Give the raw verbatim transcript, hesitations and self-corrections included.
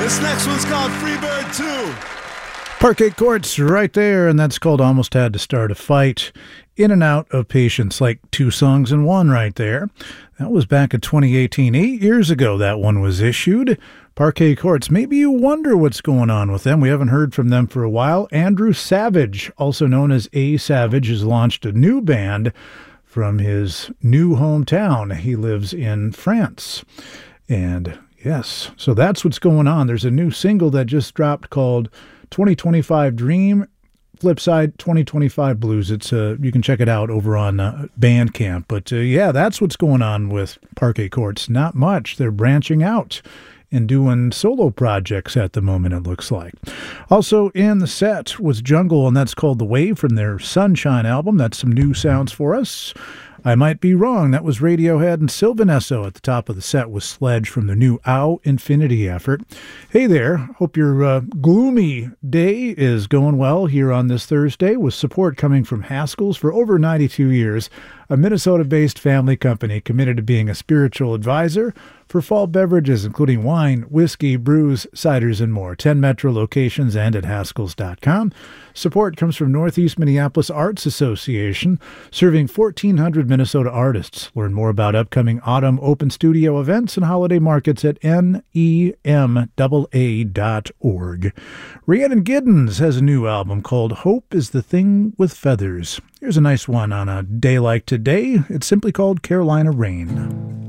This next one's called Freebird two. Parquet Courts right there, and that's called Almost Had to Start a Fight. In and Out of Patience, like two songs in one right there. That was back in twenty eighteen. Eight years ago that one was issued. Parquet Courts. Maybe you wonder what's going on with them. We haven't heard from them for a while. Andrew Savage, also known as A Savage, has launched a new band from his new hometown. He lives in France. And yes, so that's what's going on. There's a new single that just dropped called twenty twenty-five Dream. Flipside twenty twenty-five Blues. It's uh, you can check it out over on uh, Bandcamp. But uh, yeah, that's what's going on with Parquet Courts. Not much. They're branching out and doing solo projects at the moment, it looks like. Also in the set was Jungle, and that's called The Wave from their Sunshine album. That's some new sounds for us. I might be wrong. That was Radiohead and Sylvan Esso. At the top of the set was Sledge from their new Ow Infinity effort. Hey there. Hope your uh, gloomy day is going well here on this Thursday, with support coming from Haskell's for over ninety-two years, a Minnesota-based family company committed to being a spiritual advisor for fall beverages, including wine, whiskey, brews, ciders, and more. ten Metro locations and at Haskells dot com. Support comes from Northeast Minneapolis Arts Association, serving fourteen hundred Minnesota artists. Learn more about upcoming autumn open studio events and holiday markets at N E M A A dot org. Rhiannon Giddens has a new album called Hope is the Thing with Feathers. Here's a nice one on a day like today. It's simply called Carolina Rain.